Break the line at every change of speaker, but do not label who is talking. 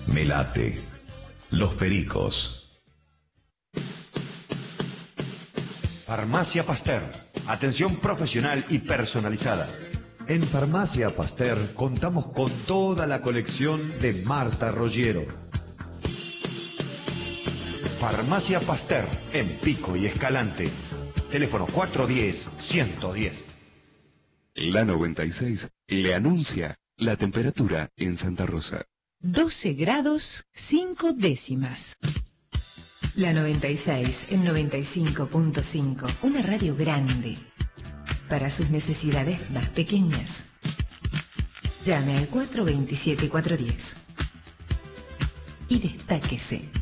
Melate. Los Pericos.
Farmacia Pasteur. Atención profesional y personalizada.
En Farmacia Pasteur contamos con toda la colección de Marta Roggiero.
Farmacia Pasteur, en Pico y Escalante. Teléfono 410-110.
La 96 le anuncia la temperatura en Santa Rosa.
12 grados 5 décimas.
La 96 en 95.5, una radio grande para sus necesidades más pequeñas. Llame al 427-410 y destáquese.